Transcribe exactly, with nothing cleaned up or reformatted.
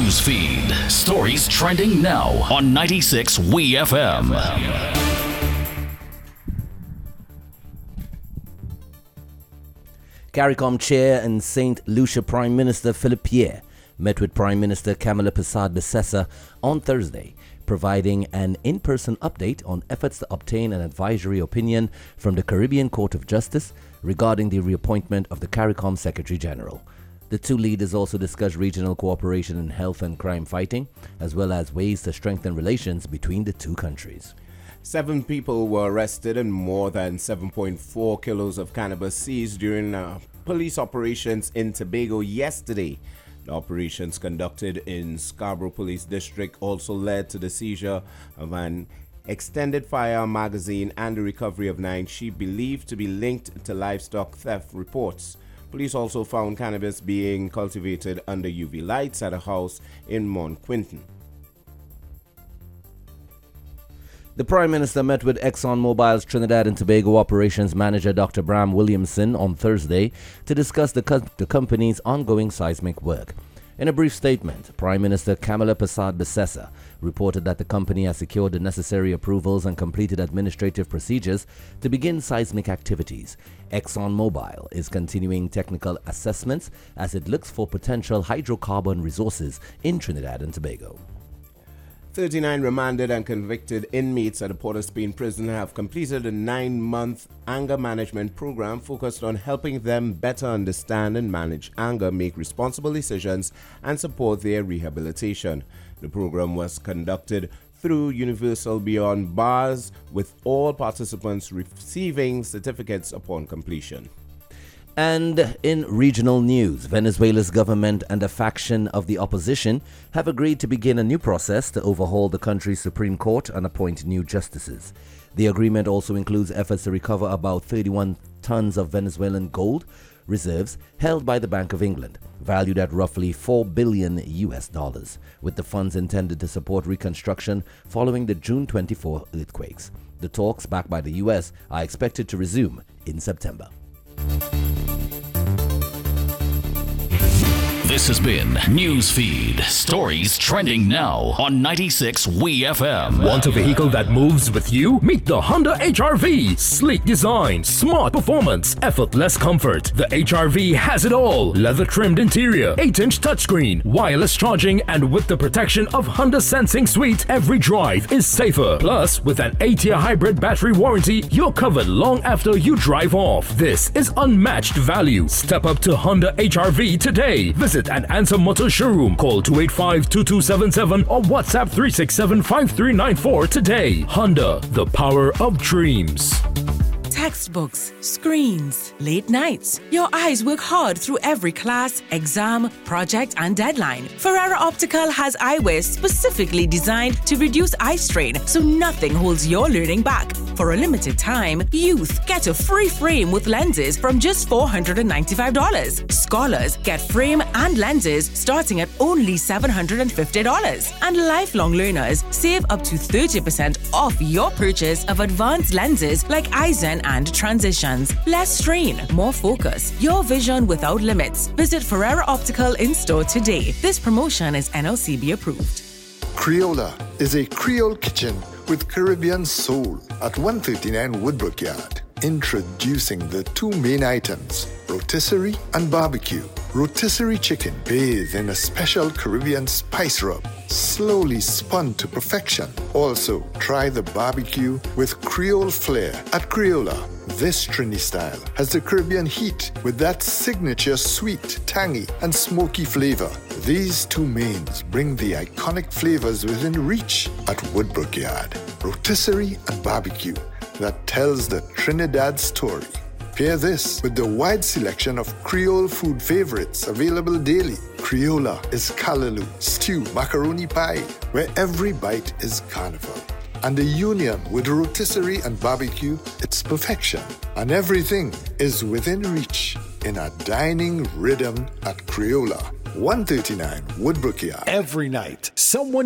News feed. Stories trending now on ninety-six W E F M. CARICOM Chair and Saint Lucia Prime Minister Philip Pierre met with Prime Minister Kamala Persad-Bissessar on Thursday, providing an in-person update on efforts to obtain an advisory opinion from the Caribbean Court of Justice regarding the reappointment of the CARICOM Secretary General. The two leaders also discussed regional cooperation in health and crime fighting, as well as ways to strengthen relations between the two countries. Seven people were arrested and more than seven point four kilos of cannabis seized during uh, police operations in Tobago yesterday. The operations conducted in Scarborough Police District also led to the seizure of an extended firearm magazine and the recovery of nine sheep believed to be linked to livestock theft reports. Police also found cannabis being cultivated under U V lights at a house in Mount Quinton. The Prime Minister met with ExxonMobil's Trinidad and Tobago Operations Manager Doctor Bram Williamson on Thursday to discuss the, co- the company's ongoing seismic work. In a brief statement, Prime Minister Kamala Persad-Bissessar reported that the company has secured the necessary approvals and completed administrative procedures to begin seismic activities. ExxonMobil is continuing technical assessments as it looks for potential hydrocarbon resources in Trinidad and Tobago. thirty-nine remanded and convicted inmates at the Port of Spain prison have completed a nine-month anger management program focused on helping them better understand and manage anger, make responsible decisions, and support their rehabilitation. The program was conducted through Universal Beyond Bars, with all participants receiving certificates upon completion. And in regional news, Venezuela's government and a faction of the opposition have agreed to begin a new process to overhaul the country's Supreme Court and appoint new justices. The agreement also includes efforts to recover about thirty-one tons of Venezuelan gold reserves held by the Bank of England, valued at roughly four billion U S dollars, with the funds intended to support reconstruction following the June twenty-fourth earthquakes. The talks, backed by the U S, are expected to resume in September. This has been Newsfeed. Stories trending now on ninety-six W E F M. Want a vehicle that moves with you? Meet the Honda H R V. Sleek design, smart performance, effortless comfort. The H R V has it all. Leather-trimmed interior, eight-inch touchscreen, wireless charging, and with the protection of Honda Sensing Suite, every drive is safer. Plus, with an eight-year hybrid battery warranty, you're covered long after you drive off. This is unmatched value. Step up to Honda H R V today. Visit an Answer Motor showroom. Call two eight five, two two seven seven or WhatsApp three six seven, five three nine four today. Honda, the power of dreams. Textbooks, screens, late nights. Your eyes work hard through every class, exam, project, and deadline. Ferrara Optical has eyewear specifically designed to reduce eye strain so nothing holds your learning back. For a limited time, youth get a free frame with lenses from just four hundred ninety-five dollars. Scholars get frame and lenses starting at only seven hundred fifty dollars. And lifelong learners save up to thirty percent off your purchase of advanced lenses like Eisen and Transitions. Less strain, more focus. Your vision without limits. Visit Ferrara Optical in store today. This promotion is N L C B approved. Creola is a Creole kitchen with Caribbean soul at one thirty-nine Woodbrook Yard. Introducing the two main items, rotisserie and barbecue. Rotisserie chicken bathed in a special Caribbean spice rub, slowly spun to perfection. Also, try the barbecue with Creole flair at Creola. This Trini style has the Caribbean heat with that signature sweet, tangy, and smoky flavor. These two mains bring the iconic flavors within reach at Woodbrook Yard. Rotisserie and barbecue that tells the Trinidad story. Pair this with the wide selection of Creole food favorites available daily. Creola is callaloo, stew, macaroni pie, where every bite is carnival. And the union with rotisserie and barbecue, it's perfection. And everything is within reach in a dining rhythm at Creola. one thirty-nine Woodbrook Yard. Every night, someone